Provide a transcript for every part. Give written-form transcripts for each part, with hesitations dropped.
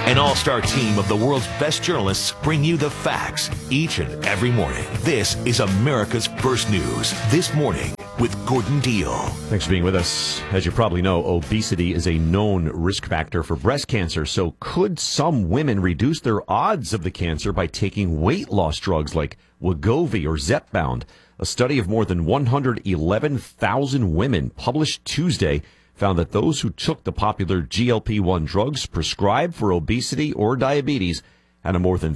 An all-star team of the world's best journalists bring you the facts each and every morning. This is America's First News This Morning with Gordon Deal. Thanks for being with us. As you probably know, obesity is a known risk factor for breast cancer. So could some women reduce their odds of the cancer by taking weight loss drugs like Wegovy or Zepbound? A study of more than 111,000 women published Tuesday found that those who took the popular GLP-1 drugs prescribed for obesity or diabetes had a more than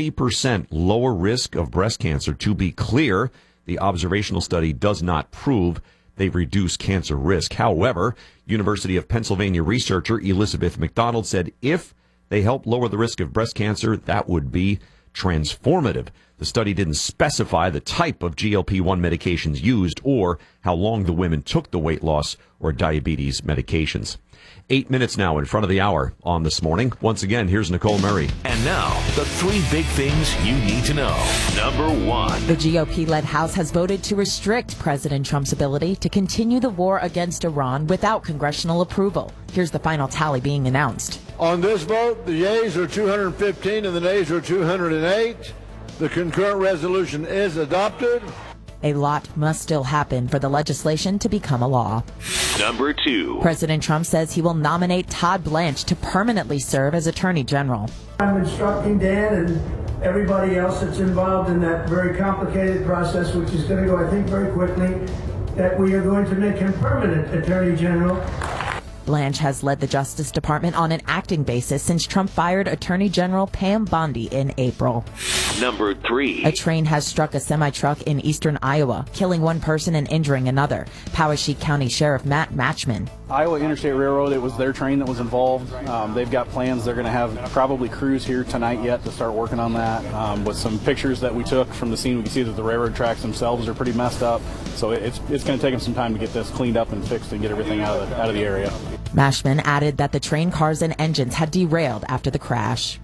30% lower risk of breast cancer. To be clear, the observational study does not prove they reduce cancer risk. However, University of Pennsylvania researcher Elizabeth McDonald said if they help lower the risk of breast cancer, that would be transformative. The study didn't specify the type of GLP-1 medications used or how long the women took the weight loss or diabetes medications. 8 minutes now in front of the hour on This Morning. Once again, here's Nicole Murray. And now, the three big things you need to know. Number one. The GOP-led House has voted to restrict President Trump's ability to continue the war against Iran without congressional approval. Here's the final tally being announced. On this vote, the yeas are 215 and the nays are 208. The concurrent resolution is adopted. A lot must still happen for the legislation to become a law. Number two. President Trump says he will nominate Todd Blanche to permanently serve as Attorney General. I'm instructing Dan and everybody else that's involved in that very complicated process, which is going to go, I think, very quickly, that we are going to make him permanent Attorney General. Blanche has led the Justice Department on an acting basis since Trump fired Attorney General Pam Bondi in April. Number three. A train has struck a semi-truck in eastern Iowa, killing one person and injuring another. Poweshiek County Sheriff Matt Matchman. Iowa Interstate Railroad, it was their train that was involved. They've got plans. They're going to have probably crews here tonight yet to start working on that. With some pictures that we took from the scene, we can see that the railroad tracks themselves are pretty messed up. So it's going to take them some time to get this cleaned up and fixed and get everything out of the area. Mashman added that the train cars and engines had derailed after the crash.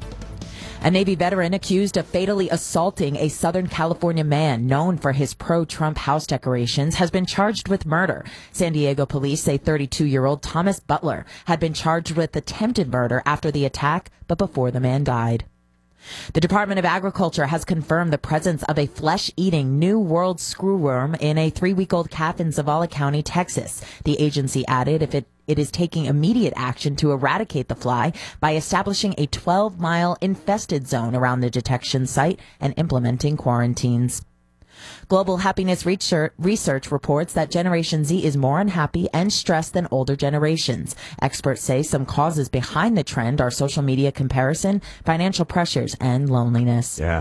A Navy veteran accused of fatally assaulting a Southern California man known for his pro-Trump house decorations has been charged with murder. San Diego police say 32-year-old Thomas Butler had been charged with attempted murder after the attack, but before the man died. The Department of Agriculture has confirmed the presence of a flesh-eating New World screwworm in a 3-week-old calf in Zavala County, Texas. The agency added it is taking immediate action to eradicate the fly by establishing a 12-mile infested zone around the detection site and implementing quarantines. Global happiness research reports that Generation Z is more unhappy and stressed than older generations. Experts say some causes behind the trend are social media comparison, financial pressures, and loneliness. Yeah,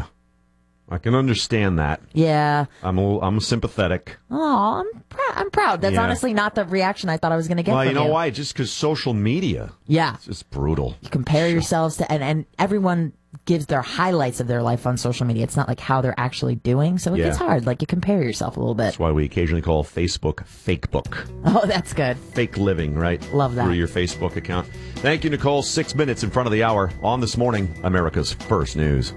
I can understand that. Yeah. I'm sympathetic. Oh, I'm proud. That's honestly not the reaction I thought I was going to get from you know you. why? Just because social media. Yeah. It's just brutal. You compare yourselves to, and everyone gives their highlights of their life on social media. It's not like how they're actually doing. So it gets hard. Like you compare yourself a little bit. That's why we occasionally call Facebook fake book. Oh, that's good. Fake living, right? Love that. Through your Facebook account. Thank you, Nicole. 6 minutes in front of the hour on This Morning, America's First News.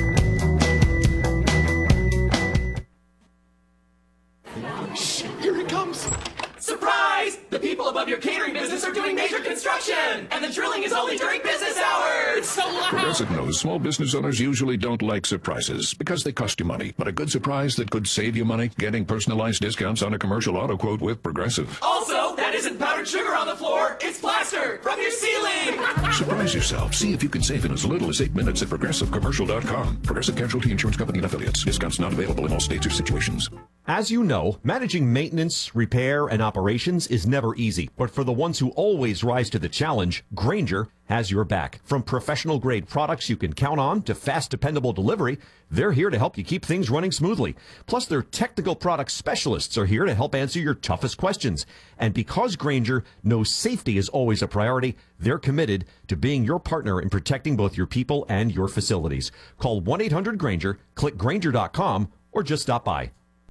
Shh, here it comes. Surprise! The people above your catering business are doing major construction, and the drilling is only during business hours. It's so loud. Progressive knows small business owners usually don't like surprises because they cost you money. But a good surprise that could save you money, getting personalized discounts on a commercial auto quote with Progressive. Also, that isn't powdered sugar on the floor. It's plaster from your ceiling. Surprise yourself. See if you can save in as little as 8 minutes at ProgressiveCommercial.com. Progressive Casualty Insurance Company and Affiliates. Discounts not available in all states or situations. As you know, managing maintenance, repair, and operations is never easy. But for the ones who always rise to the challenge, Grainger has your back. From professional-grade products you can count on to fast, dependable delivery, they're here to help you keep things running smoothly. Plus, their technical product specialists are here to help answer your toughest questions. And because Grainger knows safety is always a priority, they're committed to being your partner in protecting both your people and your facilities. Call 1-800-GRAINGER, click Grainger.com, or just stop by.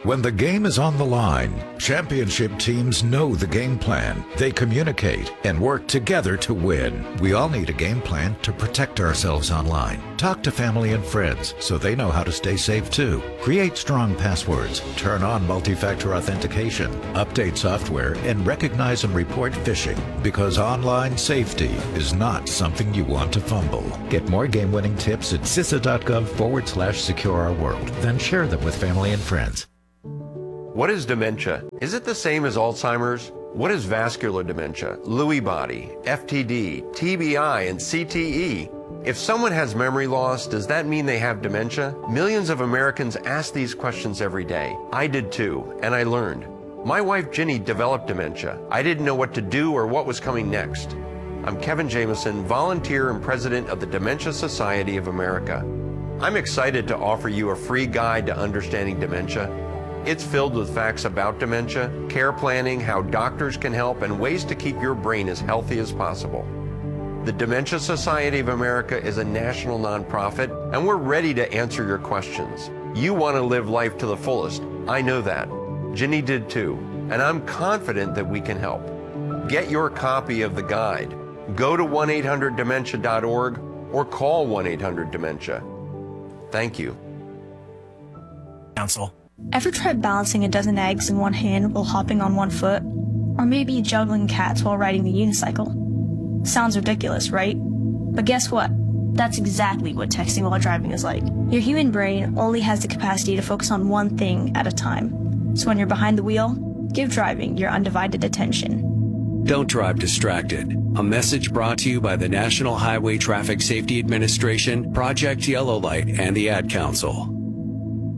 When the game is on the line, championship teams know the game plan. They communicate and work together to win. We all need a game plan to protect ourselves online. Talk to family and friends so they know how to stay safe too. Create strong passwords, turn on multi-factor authentication, update software, and recognize and report phishing, because online safety is not something you want to fumble. Get more game-winning tips at CISA.gov/secure-our-world. Then share them with family and friends. What is dementia? Is it the same as Alzheimer's? What is vascular dementia, Lewy body, FTD, TBI, and CTE? If someone has memory loss, does that mean they have dementia? Millions of Americans ask these questions every day. I did too, and I learned. My wife Ginny developed dementia. I didn't know what to do or what was coming next. I'm Kevin Jameson, volunteer and president of the Dementia Society of America. I'm excited to offer you a free guide to understanding dementia. It's filled with facts about dementia, care planning, how doctors can help, and ways to keep your brain as healthy as possible. The Dementia Society of America is a national nonprofit, and we're ready to answer your questions. You want to live life to the fullest. I know that. Ginny did too, and I'm confident that we can help. Get your copy of the guide. Go to 1-800-DEMENTIA.org or call 1-800-DEMENTIA. Thank you. Council. Ever tried balancing a dozen eggs in one hand while hopping on one foot? Or maybe juggling cats while riding the unicycle? Sounds ridiculous, right? But guess what? That's exactly what texting while driving is like. Your human brain only has the capacity to focus on one thing at a time. So when you're behind the wheel, give driving your undivided attention. Don't drive distracted. A message brought to you by the National Highway Traffic Safety Administration, Project Yellow Light, and the Ad Council.